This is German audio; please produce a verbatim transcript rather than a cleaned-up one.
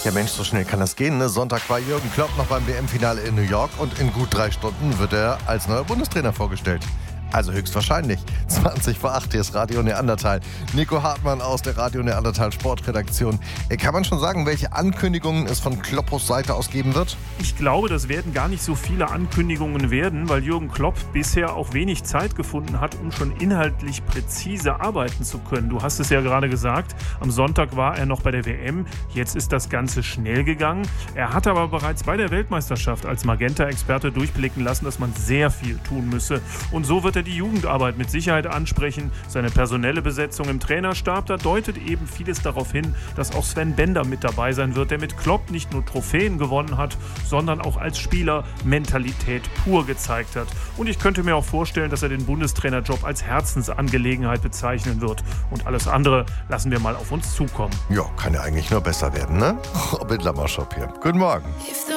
Ja Mensch, so schnell kann das gehen. Ne? Sonntag war Jürgen Klopp noch beim W M-Finale in New York und in gut drei Stunden wird er als neuer Bundestrainer vorgestellt. Also höchstwahrscheinlich. zwanzig vor acht, hier ist Radio Neandertal. Nico Hartmann aus der Radio Neandertal Sportredaktion. Kann man schon sagen, welche Ankündigungen es von Kloppos Seite aus geben wird? Ich glaube, das werden gar nicht so viele Ankündigungen werden, weil Jürgen Klopp bisher auch wenig Zeit gefunden hat, um schon inhaltlich präzise arbeiten zu können. Du hast es ja gerade gesagt, am Sonntag war er noch bei der W M. Jetzt ist das Ganze schnell gegangen. Er hat aber bereits bei der Weltmeisterschaft als Magenta-Experte durchblicken lassen, dass man sehr viel tun müsse. Und so wird er die Jugendarbeit mit Sicherheit ansprechen. Seine personelle Besetzung im Trainerstab, da deutet eben vieles darauf hin, dass auch Sven Bender mit dabei sein wird, der mit Klopp nicht nur Trophäen gewonnen hat, sondern auch als Spieler Mentalität pur gezeigt hat. Und ich könnte mir auch vorstellen, dass er den Bundestrainerjob als Herzensangelegenheit bezeichnen wird. Und alles andere lassen wir mal auf uns zukommen. Ja, kann ja eigentlich nur besser werden, ne? Robin Lammerschop hier. Guten Morgen.